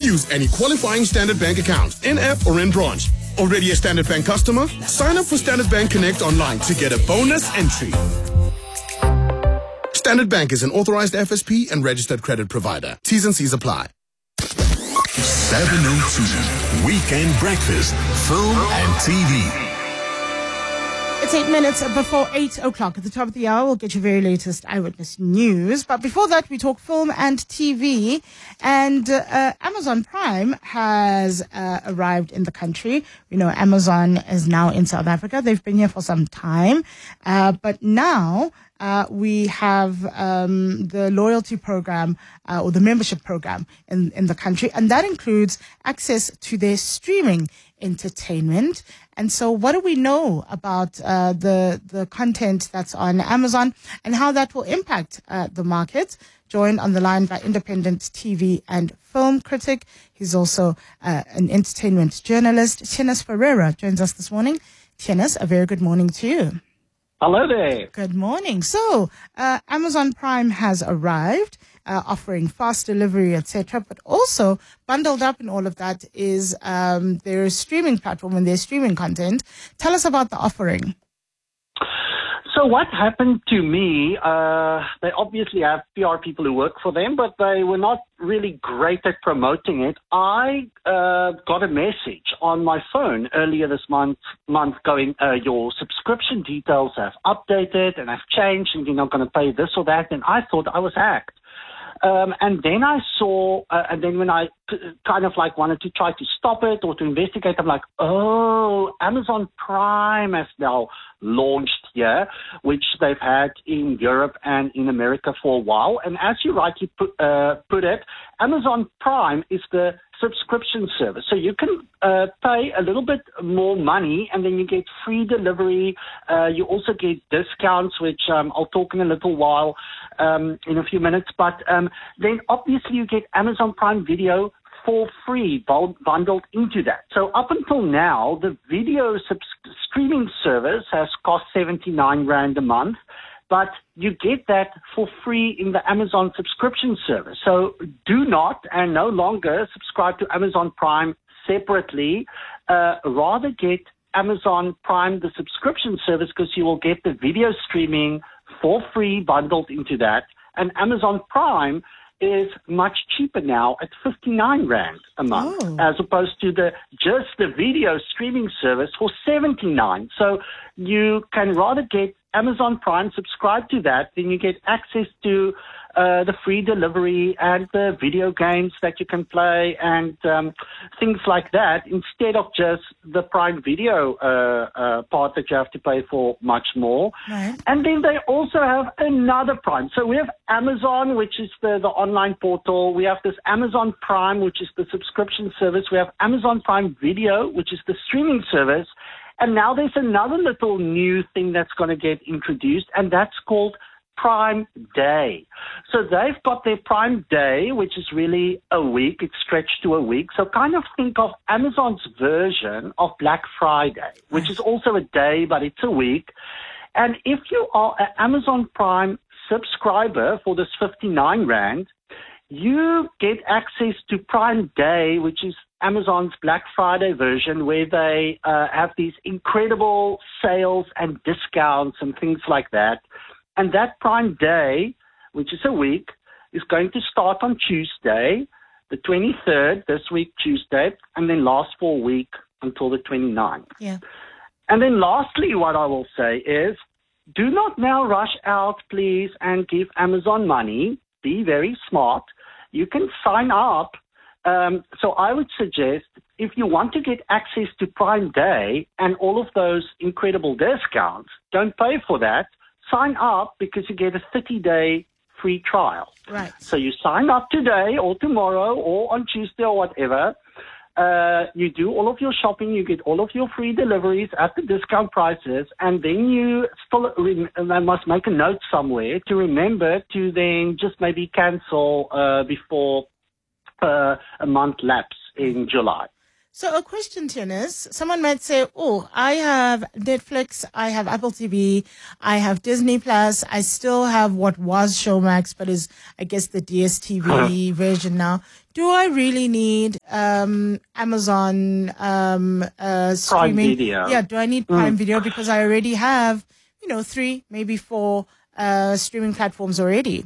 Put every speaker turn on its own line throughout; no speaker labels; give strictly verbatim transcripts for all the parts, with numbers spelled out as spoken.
Use any qualifying Standard Bank account, in-app or in-branch. Already a Standard Bank customer? Sign up for Standard Bank Connect online to get a bonus entry. Standard Bank is an authorized F S P and registered credit provider. T's and C's apply.
seven oh two Weekend Breakfast, Film and T V.
It's eight minutes before eight o'clock. At the top of the hour, we'll get your very latest eyewitness news. But before that, we talk film and T V. And uh, Amazon Prime has uh, arrived in the country. You know, Amazon is now in South Africa. They've been here for some time. Uh, but now uh, we have um, the loyalty program uh, or the membership program in, in the country. And that includes access to their streaming entertainment. And so what do we know about uh, the the content that's on Amazon and how that will impact uh, the market? Joined on the line by independent T V and film critic. He's also uh, an entertainment journalist. Theunis Ferreira joins us this morning. Theunis, a very good morning to you.
Hello there.
Good morning. So uh, Amazon Prime has arrived. Uh, offering fast delivery, et cetera. But also bundled up in all of that is um, their streaming platform and their streaming content. Tell us about the offering.
So what happened to me, uh, they obviously have P R people who work for them, but they were not really great at promoting it. I uh, got a message on my phone earlier this month, month going, uh, your subscription details have updated and have changed and you're not going to pay this or that. And I thought I was hacked. Um, and then I saw, uh, and then when I p- kind of like wanted to try to stop it or to investigate, I'm like, oh, Amazon Prime has now launched here, which they've had in Europe and in America for a while. And as you rightly put, uh, put it, Amazon Prime is the subscription service. So you can uh, pay a little bit more money and then you get free delivery. Uh, you also get discounts, which um, I'll talk in a little while, um, in a few minutes. But um, then obviously you get Amazon Prime Video for free bundled into that. So up until now, the video subs- streaming service has cost seventy-nine rand a month. But you get that for free in the Amazon subscription service. So do not and no longer subscribe to Amazon Prime separately. Uh, rather get Amazon Prime, the subscription service, because you will get the video streaming for free bundled into that. And Amazon Prime is much cheaper now at fifty-nine rand a month, oh. as opposed to the just the video streaming service for seventy-nine. So you can rather get Amazon Prime, subscribe to that, then you get access to uh, the free delivery and the video games that you can play and um, things like that, instead of just the Prime Video uh, uh, part that you have to pay for much more.
Right.
And then they also have another Prime. So we have Amazon, which is the, the online portal. We have this Amazon Prime, which is the subscription service. We have Amazon Prime Video, which is the streaming service. And now there's another little new thing that's going to get introduced, and that's called Prime Day. So they've got their Prime Day, which is really a week. It's stretched to a week. So kind of think of Amazon's version of Black Friday, which is also a day, but it's a week. And if you are an Amazon Prime subscriber for this fifty-nine rand, you get access to Prime Day, which is Amazon's Black Friday version, where they uh, have these incredible sales and discounts and things like that. And that Prime Day, which is a week, is going to start on Tuesday, the twenty-third, this week, Tuesday, and then last for a week until the twenty-ninth.
Yeah.
And then lastly, what I will say is, do not now rush out, please, and give Amazon money. Be very smart. You can sign up. Um, so I would suggest, if you want to get access to Prime Day and all of those incredible discounts, don't pay for that. Sign up because you get a thirty-day free trial.
Right.
So you sign up today or tomorrow or on Tuesday or whatever. Uh, you do all of your shopping, you get all of your free deliveries at the discount prices, and then you still rem- must make a note somewhere to remember to then just maybe cancel uh, before uh, a month lapse in July.
So a question, Theunis, someone might say, oh, I have Netflix, I have Apple T V, I have Disney Plus, I still have what was Showmax, but is, I guess, the D S T V uh-huh. version now. Do do I really need um, Amazon um, uh, streaming?
Prime Video.
Yeah, do I need Prime
Mm.
Video because I already have, you know, three, maybe four uh, streaming platforms already?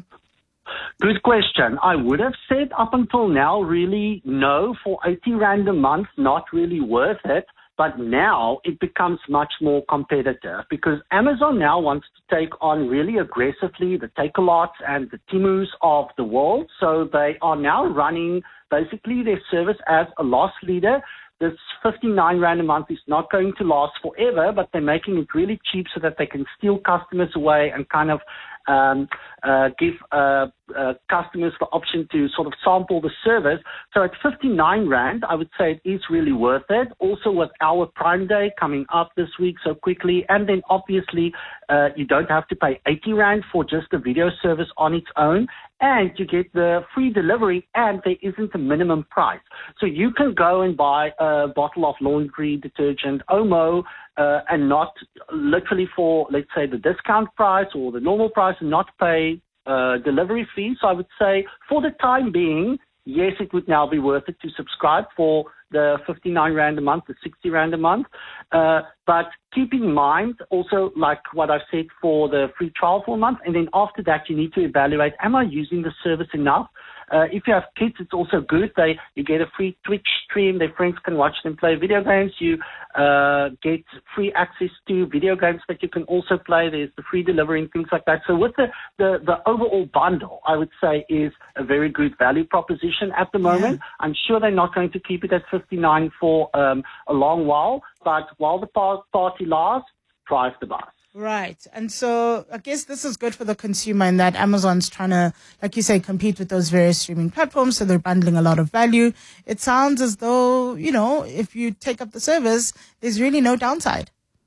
Good question. I would have said up until now, really, no, for eighty rand a month, not really worth it. But now it becomes much more competitive because Amazon now wants to take on really aggressively the Takealots and the Timus of the world. So they are now running basically their service as a loss leader. This fifty-nine rand a month is not going to last forever, but they're making it really cheap so that they can steal customers away and kind of um, uh, give uh, uh, customers the option to sort of sample the service. So at fifty-nine rand, I would say it is really worth it. Also with our Prime Day coming up this week so quickly, and then obviously uh, you don't have to pay eighty rand for just the video service on its own. And you get the free delivery, and there isn't a minimum price. So you can go and buy a bottle of laundry detergent, Omo, uh, and not literally for, let's say, the discount price or the normal price and not pay uh, delivery fees. So I would say for the time being, yes, it would now be worth it to subscribe for the fifty-nine rand a month, the sixty rand a month. Uh, but keep in mind also, like what I've said, for the free trial for a month. And then after that, you need to evaluate, am I using the service enough? Uh, if you have kids, it's also good. They you get a free Twitch stream. Their friends can watch them play video games. You uh, get free access to video games that you can also play. There's the free delivery and things like that. So with the, the, the overall bundle, I would say is a very good value proposition at the moment. Yeah. I'm sure they're not going to keep it at fifty-nine for um, a long while. But while the par- party lasts, drive the bus.
Right. And so I guess this is good for the consumer in that Amazon's trying to, like you say, compete with those various streaming platforms. So they're bundling a lot of value. It sounds as though, you know, if you take up the service, there's really no downside.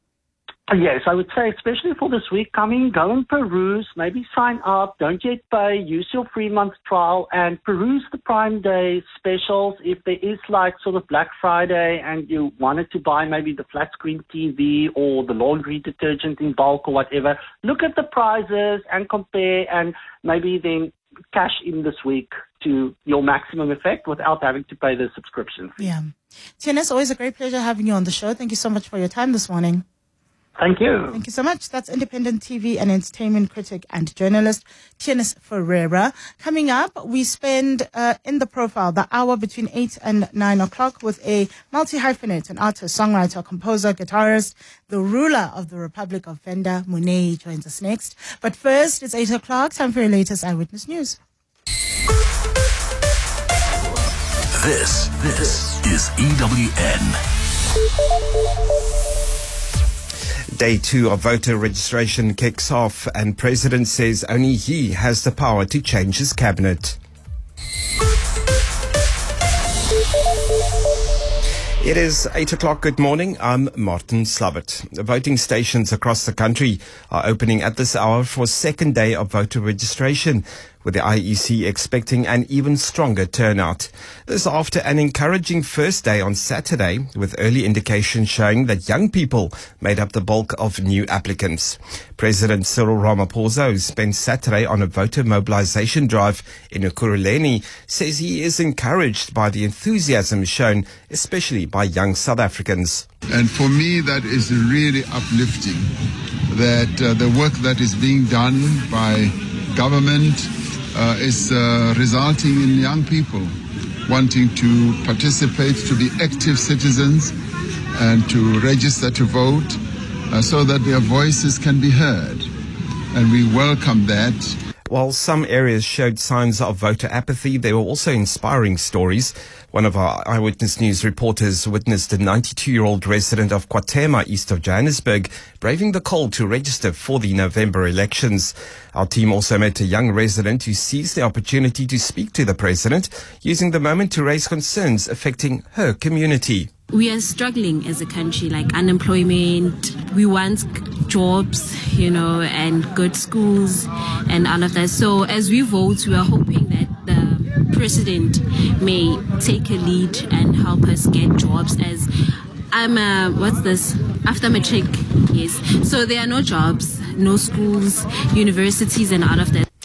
Yes, I would say, especially for this week coming, go and peruse, maybe sign up, don't yet pay, use your free month trial and peruse the Prime Day specials. If there is like sort of Black Friday and you wanted to buy maybe the flat screen T V or the laundry detergent in bulk or whatever, look at the prices and compare and maybe then cash in this week to your maximum effect without having to pay the subscription fee.
Yeah. Tianis, always a great pleasure having you on the show. Thank you so much for your time this morning.
Thank you.
Thank you so much. That's independent T V and entertainment critic and journalist Tianis Ferreira. Coming up, we spend uh, in the profile the hour between eight and nine o'clock with a multi-hyphenate, an artist, songwriter, composer, guitarist, the ruler of the Republic of Venda, Munei, joins us next. But first, it's eight o'clock. Time for your latest Eyewitness News.
This, this is E W N.
Day two of voter registration kicks off and President says only he has the power to change his cabinet. It is eight o'clock. Good morning. I'm Martin Slabbert. Voting stations across the country are opening at this hour for a second day of voter registration, with the I E C expecting an even stronger turnout. This after an encouraging first day on Saturday, with early indications showing that young people made up the bulk of new applicants. President Cyril Ramaphosa, who spent Saturday on a voter mobilization drive in Ekurhuleni, says he is encouraged by the enthusiasm shown, especially by young South Africans.
And for me, that is really uplifting, that uh, the work that is being done by government Uh, is uh, resulting in young people wanting to participate, to be active citizens and to register to vote uh, so that their voices can be heard. And we welcome that.
While some areas showed signs of voter apathy, there were also inspiring stories. One of our Eyewitness News reporters witnessed a ninety-two-year-old resident of Kwatema, east of Johannesburg, braving the cold to register for the November elections. Our team also met a young resident who seized the opportunity to speak to the president, using the moment to raise concerns affecting her community.
We are struggling as a country, like unemployment. We want jobs, you know, and good schools and all of that. So as we vote, we are hoping that the president may take a lead and help us get jobs. As I'm a, what's this? After matric, yes. So there are no jobs, no schools, universities and all of that.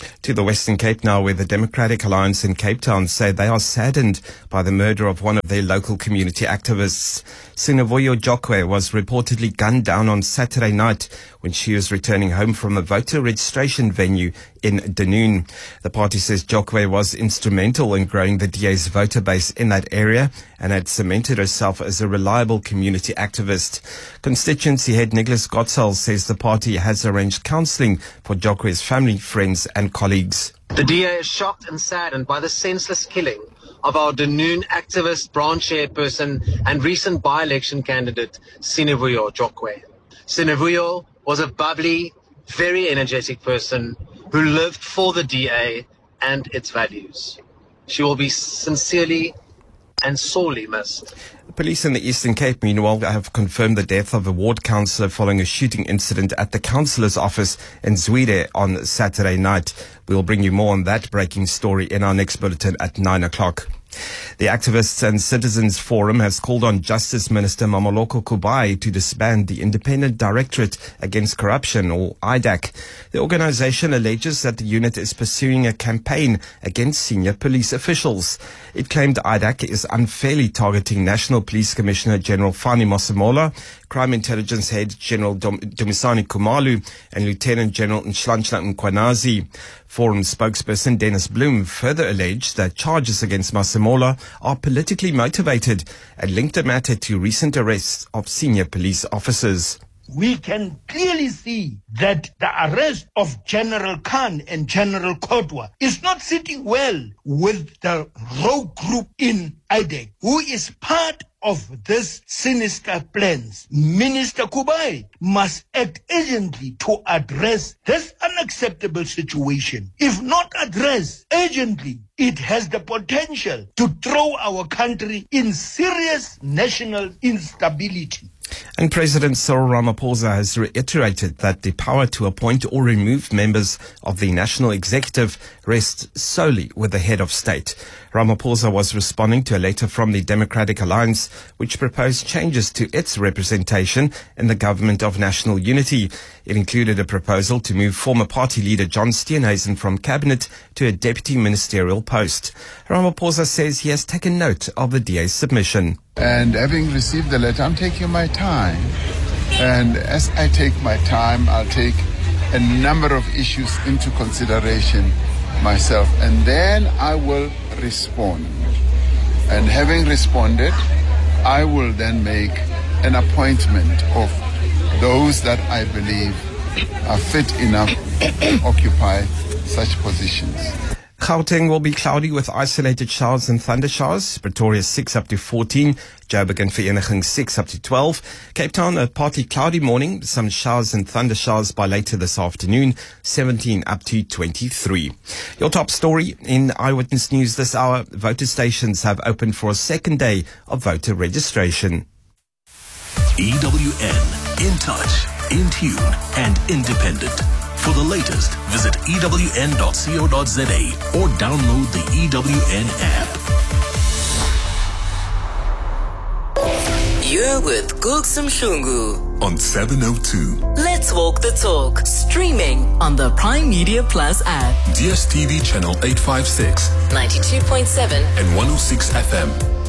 To the Western Cape now, where the Democratic Alliance in Cape Town say they are saddened by the murder of one of their local community activists. Sinovuyo Jokwe was reportedly gunned down on Saturday night when she was returning home from a voter registration venue in Dunoon. The party says Jokwe was instrumental in growing the D A's voter base in that area and had cemented herself as a reliable community activist. Constituency head Nicholas Gottsal says the party has arranged counselling for Jokwe's family, friends and colleagues.
The D A is shocked and saddened by the senseless killing of our Dunoon activist, branch chairperson and recent by-election candidate, Sinovuyo Jokwe. Sinovuyo was a bubbly, very energetic person who lived for the D A and its values. She will be sincerely and sorely missed.
Police in the Eastern Cape, meanwhile, have confirmed the death of a ward councillor following a shooting incident at the councillor's office in Zwide on Saturday night. We'll bring you more on that breaking story in our next bulletin at nine o'clock. The Activists and Citizens Forum has called on Justice Minister Mamoloko Kubai to disband the Independent Directorate Against Corruption, or I D A C. The organization alleges that the unit is pursuing a campaign against senior police officials. It claimed I D A C is unfairly targeting National Police Commissioner General Fani Masemola, Crime Intelligence Head General Dom- Dumisani Kumalu, and Lieutenant General Nhlanhla Mkhwanazi. Forum spokesperson Dennis Bloom further alleged that charges against Masemola are politically motivated and linked the matter to recent arrests of senior police officers.
We can clearly see that the arrest of General Khan and General Kodwa is not sitting well with the rogue group in I D A C, who is part of this sinister plans. Minister Kubai must act urgently to address this unacceptable situation. If not addressed urgently, it has the potential to throw our country in serious national instability.
And President Cyril Ramaphosa has reiterated that the power to appoint or remove members of the National Executive rests solely with the head of state. Ramaphosa was responding to a letter from the Democratic Alliance which proposed changes to its representation in the Government of National Unity. It included a proposal to move former party leader John Steenhuisen from cabinet to a deputy ministerial post. Ramaphosa says he has taken note of the D A's submission.
And having received the letter, I'm taking my time. And as I take my time, I'll take a number of issues into consideration myself. And then I will respond. And having responded, I will then make an appointment of those that I believe are fit enough to occupy such positions.
Gauteng will be cloudy with isolated showers and thunder showers. Pretoria six up to fourteen. Joburg and Vereeniging six up to twelve. Cape Town a partly cloudy morning. Some showers and thunder showers by later this afternoon. seventeen up to twenty-three. Your top story in Eyewitness News this hour. Voter stations have opened for a second day of voter registration.
E W N, in touch, in tune and independent. For the latest, visit E W N dot co dot za or download the E W N app.
You're with Gulsum Shungu
on seven oh two.
Let's walk the talk. Streaming on the Prime Media Plus app.
D S T V channel eight fifty-six,
ninety-two point seven
and one oh six F M.